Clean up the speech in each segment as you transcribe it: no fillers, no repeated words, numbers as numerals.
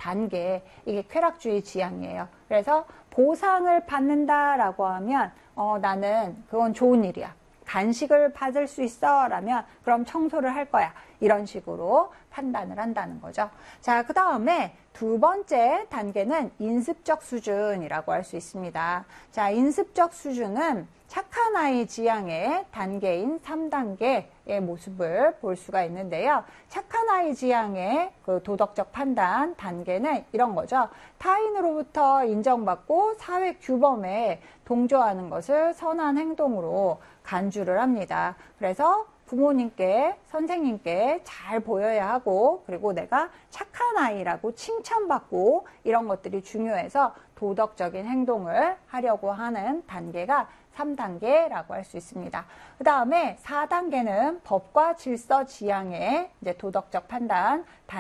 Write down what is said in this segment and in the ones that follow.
단계, 이게 쾌락주의 지향이에요. 그래서 보상을 받는다라고 하면 나는 그건 좋은 일이야. 간식을 받을 수 있어 라면 그럼 청소를 할 거야. 이런 식으로 판단을 한다는 거죠. 자, 그 다음에 두 번째 단계는 인습적 수준이라고 할 수 있습니다. 자, 인습적 수준은 착한 아이 지향의 단계인 3단계의 모습을 볼 수가 있는데요. 착한 아이 지향의 그 도덕적 판단 단계는 이런 거죠. 타인으로부터 인정받고 사회 규범에 동조하는 것을 선한 행동으로 간주를 합니다. 그래서 부모님께, 선생님께 잘 보여야 하고, 그리고 내가 착한 아이라고 칭찬받고 이런 것들이 중요해서 도덕적인 행동을 하려고 하는 단계가 3단계라고 할 수 있습니다. 그 다음에 4단계는 법과 질서 지향의 이제 도덕적 판단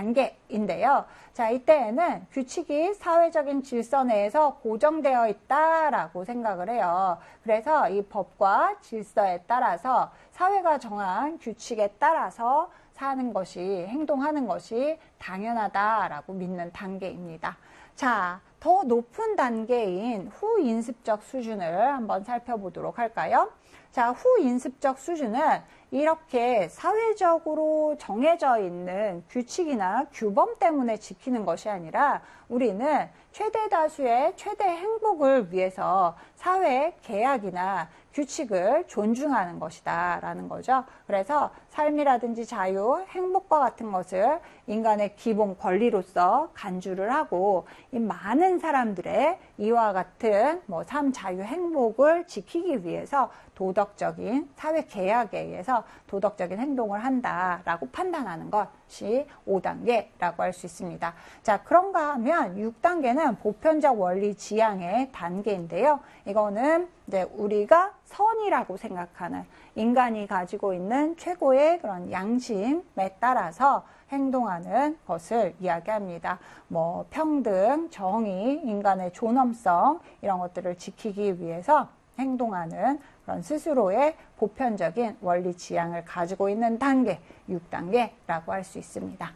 단계인데요. 자, 이때에는 규칙이 사회적인 질서 내에서 고정되어 있다라고 생각을 해요. 그래서 이 법과 질서에 따라서 사회가 정한 규칙에 따라서 사는 것이, 행동하는 것이 당연하다라고 믿는 단계입니다. 자, 더 높은 단계인 후인습적 수준을 한번 살펴보도록 할까요? 자, 후인습적 수준은 이렇게 사회적으로 정해져 있는 규칙이나 규범 때문에 지키는 것이 아니라 우리는 최대 다수의 최대 행복을 위해서 사회 계약이나 규칙을 존중하는 것이다 라는 거죠. 그래서 삶이라든지 자유, 행복과 같은 것을 인간의 기본 권리로서 간주를 하고 이 많은 사람들의 이와 같은 삶, 자유, 행복을 지키기 위해서 도덕적인 사회 계약에 의해서 도덕적인 행동을 한다라고 판단하는 것이 5단계라고 할 수 있습니다. 자, 그런가 하면 6단계는 보편적 원리 지향의 단계인데요. 이거는 이제 우리가 선이라고 생각하는 인간이 가지고 있는 최고의 그런 양심에 따라서 행동하는 것을 이야기합니다. 평등, 정의, 인간의 존엄성 이런 것들을 지키기 위해서 행동하는 그런 스스로의 보편적인 원리 지향을 가지고 있는 단계, 6단계라고 할 수 있습니다.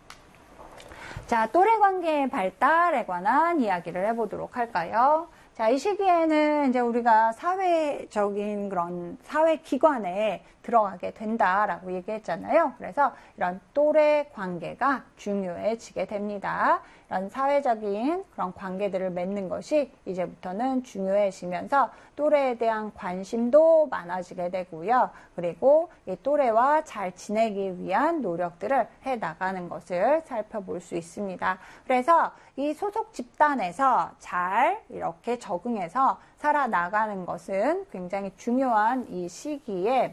자, 또래관계의 발달에 관한 이야기를 해보도록 할까요? 자, 이 시기에는 이제 우리가 사회적인 그런 사회기관에 들어가게 된다라고 얘기했잖아요. 그래서 이런 또래 관계가 중요해지게 됩니다. 이런 사회적인 그런 관계들을 맺는 것이 이제부터는 중요해지면서 또래에 대한 관심도 많아지게 되고요. 그리고 이 또래와 잘 지내기 위한 노력들을 해 나가는 것을 살펴볼 수 있습니다. 그래서 이 소속 집단에서 잘 이렇게 적응해서 살아나가는 것은 굉장히 중요한 이 시기에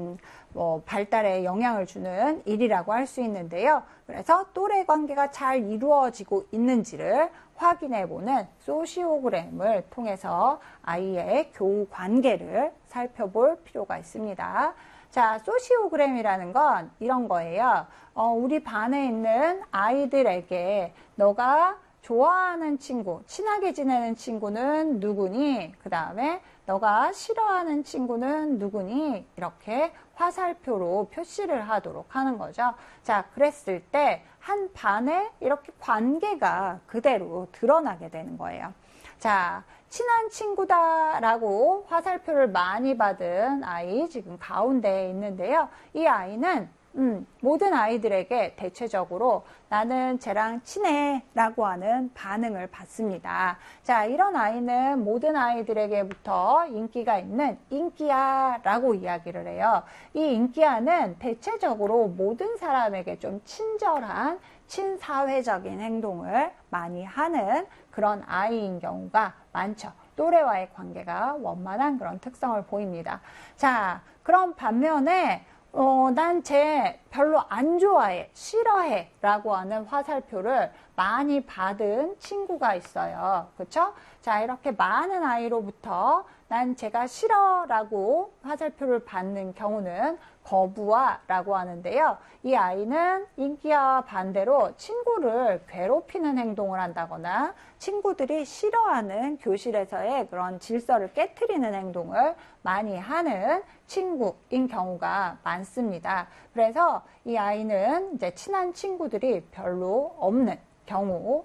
발달에 영향을 주는 일이라고 할 수 있는데요. 그래서 또래 관계가 잘 이루어지고 있는지를 확인해보는 소시오그램을 통해서 아이의 교우 관계를 살펴볼 필요가 있습니다. 자, 소시오그램이라는 건 이런 거예요. 우리 반에 있는 아이들에게 너가 좋아하는 친구, 친하게 지내는 친구는 누구니? 그 다음에 너가 싫어하는 친구는 누구니? 이렇게 화살표로 표시를 하도록 하는 거죠. 자, 그랬을 때 한 반에 이렇게 관계가 그대로 드러나게 되는 거예요. 자, 친한 친구다라고 화살표를 많이 받은 아이 지금 가운데에 있는데요. 이 아이는 모든 아이들에게 대체적으로 나는 쟤랑 친해 라고 하는 반응을 받습니다. 자, 이런 아이는 모든 아이들에게부터 인기가 있는 인기야 라고 이야기를 해요. 이 인기야는 대체적으로 모든 사람에게 좀 친절한 친사회적인 행동을 많이 하는 그런 아이인 경우가 많죠. 또래와의 관계가 원만한 그런 특성을 보입니다. 자, 그럼 반면에 난 쟤 별로 안 좋아해, 싫어해 라고 하는 화살표를 많이 받은 친구가 있어요. 그쵸? 자, 이렇게 많은 아이로부터 난 쟤가 싫어 라고 화살표를 받는 경우는 거부와 라고 하는데요. 이 아이는 인기와 반대로 친구를 괴롭히는 행동을 한다거나 친구들이 싫어하는 교실에서의 그런 질서를 깨트리는 행동을 많이 하는 친구인 경우가 많습니다. 그래서 이 아이는 이제 친한 친구들이 별로 없는 경우